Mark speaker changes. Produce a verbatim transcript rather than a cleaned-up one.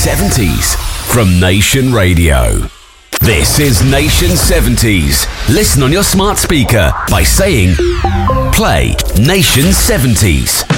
Speaker 1: seventies from Nation Radio. This is Nation seventies. Listen on your smart speaker by saying, play Nation seventies.